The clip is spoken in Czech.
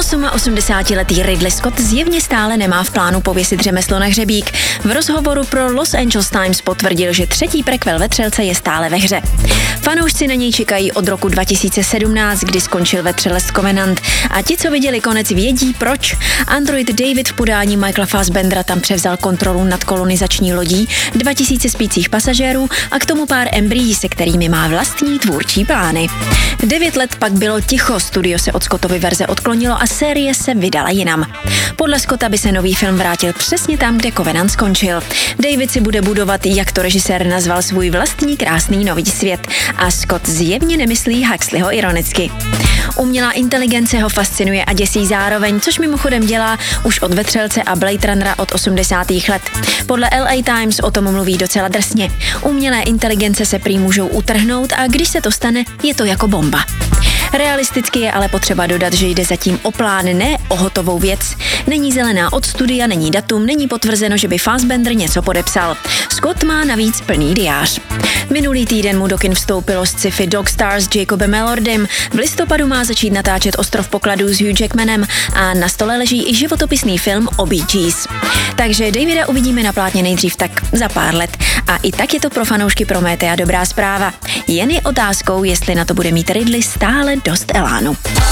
88letý Ridley Scott zjevně stále nemá v plánu pověsit řemeslo na hřebík. V rozhovoru pro Los Angeles Times potvrdil, že třetí prequel Vetřelce je stále ve hře. Fanoušci na něj čekají od roku 2017, kdy skončil Vetřelec Covenant, a ti, co viděli konec, vědí proč. Android David v podání Michaela Fassbendera tam převzal kontrolu nad kolonizační lodí, 2000 spících pasažérů a k tomu pár embryí, se kterými má vlastní tvůrčí plány. 9 let pak bylo ticho, studio se od Scottovy verze odklonilo a série se vydala jinam. Podle Scotta by se nový film vrátil přesně tam, kde Covenant skončil. David si bude budovat, jak to režisér nazval, svůj vlastní krásný nový svět a Scott zjevně nemyslí Huxleyho ironicky. Umělá inteligence ho fascinuje a děsí zároveň, což mimochodem dělá už od Vetřelce a Blade Runnera od 80. let. Podle LA Times o tom mluví docela drsně. Umělé inteligence se prý můžou utrhnout a když se to stane, je to jako bomba. Realisticky je ale potřeba dodat, že jde zatím o plán, ne o hotovou věc. Není zelená od studia, není datum, není potvrzeno, že by Fassbender něco podepsal. Scott má navíc plný diář. Minulý týden mu do kin vstoupilo sci-fi Dog Star s Jacobem Elordem. V listopadu má začít natáčet Ostrov pokladů s Hugh Jackmanem a na stole leží i životopisný film o Bee Gees. Takže Davida uvidíme na plátně nejdřív tak za pár let. A i tak je to pro fanoušky Prometea dobrá zpráva. Jen je otázkou, jestli na to bude mít Ridley stále dost elánu.